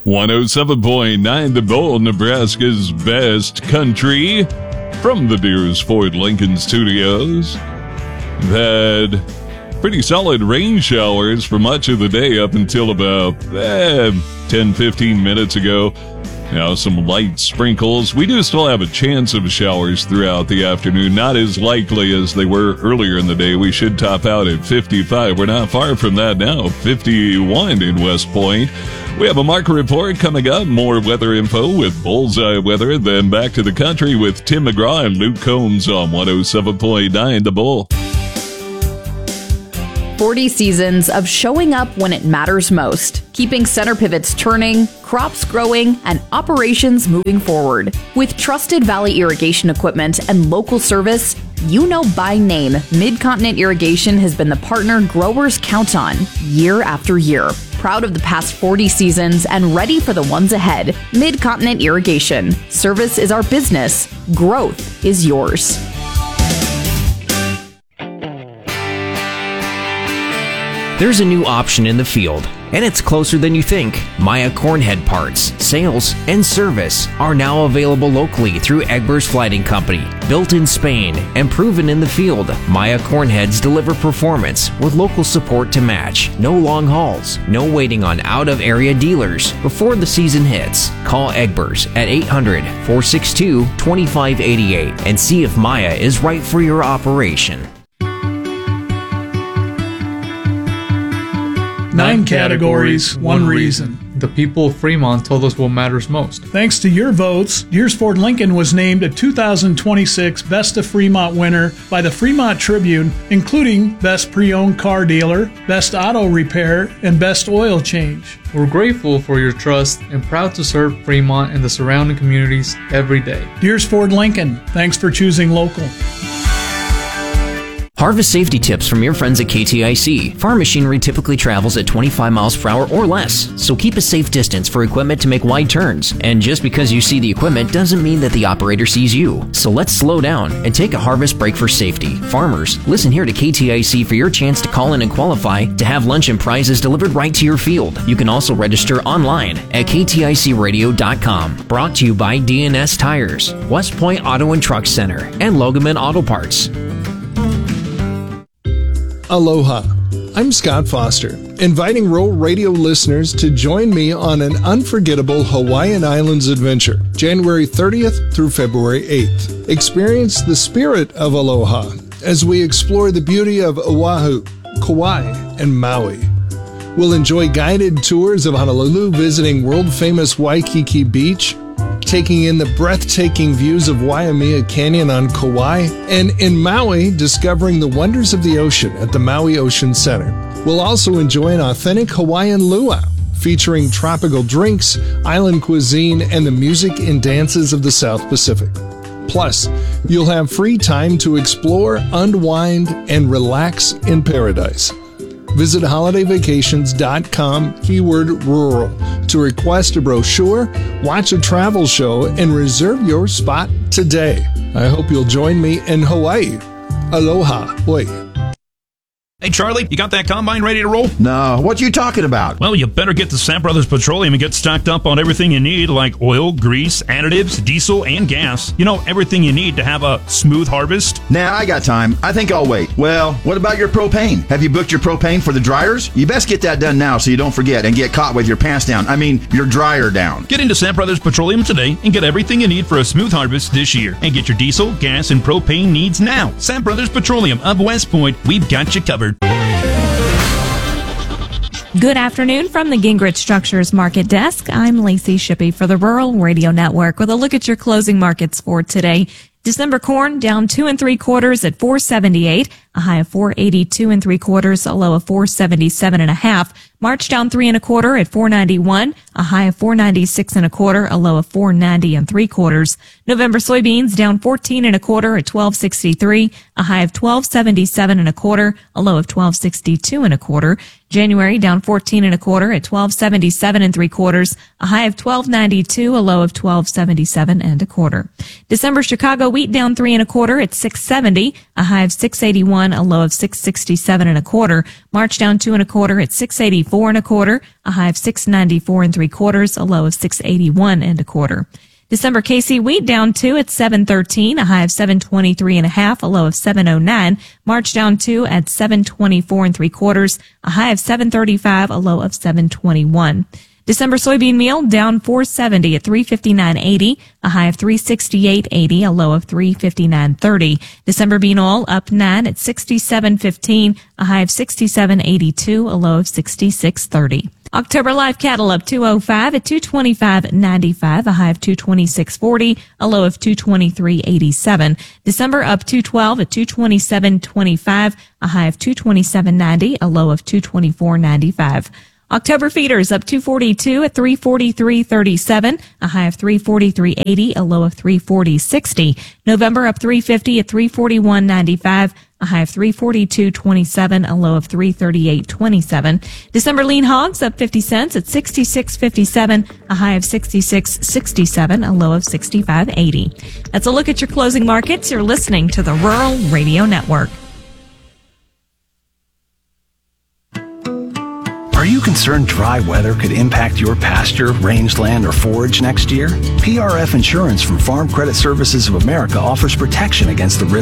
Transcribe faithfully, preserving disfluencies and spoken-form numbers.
one oh seven point nine The Bull, Nebraska's best country. From the Deers Ford Lincoln Studios. We've had pretty solid rain showers for much of the day up until about eh, ten, fifteen minutes ago. Now some light sprinkles. We do still have a chance of showers throughout the afternoon. Not as likely as they were earlier in the day. We should top out at fifty-five. We're not far from that now. fifty-one in West Point. We have a market report coming up. More weather info with Bullseye Weather. Then back to the country with Tim McGraw and Luke Combs on one oh seven point nine The Bull. forty seasons of showing up when it matters most, keeping center pivots turning, crops growing, and operations moving forward. With trusted Valley Irrigation equipment and local service, you know by name, Mid-Continent Irrigation has been the partner growers count on year after year. Proud of the past forty seasons and ready for the ones ahead. Mid-Continent Irrigation. Service is our business. Growth is yours. There's a new option in the field, and it's closer than you think. Maya Cornhead parts, sales, and service are now available locally through Egbers Flighting Company. Built in Spain and proven in the field, Maya Cornheads deliver performance with local support to match. No long hauls, no waiting on out-of-area dealers before the season hits. Call Egbers at eight hundred, four six two, two five eight eight and see if Maya is right for your operation. Nine categories, one reason. The people of Fremont told us what matters most. Thanks to your votes, Deers Ford Lincoln was named a two thousand twenty-six Best of Fremont winner by the Fremont Tribune, including Best Pre-Owned Car Dealer, Best Auto Repair, and Best Oil Change. We're grateful for your trust and proud to serve Fremont and the surrounding communities every day. Deers Ford Lincoln, thanks for choosing local. Harvest safety tips from your friends at K T I C. Farm machinery typically travels at twenty-five miles per hour or less, so keep a safe distance for equipment to make wide turns. And just because you see the equipment doesn't mean that the operator sees you. So let's slow down and take a harvest break for safety. Farmers, listen here to K T I C for your chance to call in and qualify to have lunch and prizes delivered right to your field. You can also register online at k t i c radio dot com. Brought to you by D N S Tires, West Point Auto and Truck Center, and Logaman Auto Parts. Aloha. I'm Scott Foster, inviting Rural Radio listeners to join me on an unforgettable Hawaiian Islands adventure, January thirtieth through February eighth. Experience the spirit of aloha as we explore the beauty of Oahu, Kauai, and Maui. We'll enjoy guided tours of Honolulu, visiting world-famous Waikiki Beach, taking in the breathtaking views of Waimea Canyon on Kauai, and in Maui, discovering the wonders of the ocean at the Maui Ocean Center. We'll also enjoy an authentic Hawaiian luau, featuring tropical drinks, island cuisine, and the music and dances of the South Pacific. Plus, you'll have free time to explore, unwind, and relax in paradise. Visit holiday vacations dot com, keyword rural, to request a brochure, watch a travel show, and reserve your spot today. I hope you'll join me in Hawaii. Aloha. Oi. Hey, Charlie, you got that combine ready to roll? No, what you talking about? Well, you better get to Sam Brothers Petroleum and get stocked up on everything you need, like oil, grease, additives, diesel, and gas. You know, everything you need to have a smooth harvest. Nah, I got time. I think I'll wait. Well, what about your propane? Have you booked your propane for the dryers? You best get that done now so you don't forget and get caught with your pants down. I mean, your dryer down. Get into Sam Brothers Petroleum today and get everything you need for a smooth harvest this year. And get your diesel, gas, and propane needs now. Sam Brothers Petroleum of West Point, we've got you covered. Good afternoon from the Gingrich Structures Market Desk. I'm Lacey Shippey for the Rural Radio Network with a look at your closing markets for today. December corn down two and three quarters at four seventy-eight, a high of four eighty-two and three quarters, a low of four seventy-seven and a half. March down three and a quarter at four ninety-one, a high of four ninety-six and a quarter, a low of four ninety and three quarters. November soybeans down fourteen and a quarter at twelve sixty-three, a high of twelve seventy-seven and a quarter, a low of twelve sixty-two and a quarter. January down fourteen and a quarter at twelve seventy-seven and three quarters, a high of twelve ninety-two, a low of twelve seventy-seven and a quarter. December Chicago wheat down three and a quarter at six seventy, a high of six eighty-one, a low of six sixty-seven and a quarter. March down two and a quarter at six eighty-four. eighty-four and a quarter, a high of six ninety-four and three quarters, a low of six eighty-one and a quarter. December K C wheat down two at seven thirteen, a high of seven twenty-three and a half, a low of seven oh nine. March down two at seven twenty-four and three quarters, a high of seven thirty-five, a low of seven twenty-one. December soybean meal down four seventy at three fifty-nine eighty, a high of three sixty-eight eighty, a low of three fifty-nine thirty. December bean oil up nine at sixty-seven fifteen, a high of sixty-seven eighty-two, a low of sixty-six thirty. October live cattle up two oh five at two twenty-five ninety-five, a high of two twenty-six forty, a low of two twenty-three eighty-seven. December up two twelve at two twenty-seven twenty-five, a high of two twenty-seven ninety, a low of two twenty-four ninety-five. October feeders up two forty-two at three forty-three thirty-seven, a high of three forty-three eighty, a low of three forty sixty. November up three fifty at three forty-one ninety-five, a high of three forty-two twenty-seven, a low of three thirty-eight twenty-seven. December lean hogs up fifty cents at sixty-six fifty-seven, a high of sixty-six sixty-seven, a low of sixty-five eighty. That's a look at your closing markets. You're listening to the Rural Radio Network. Are you concerned dry weather could impact your pasture, rangeland, or forage next year? P R F Insurance from Farm Credit Services of America offers protection against the risk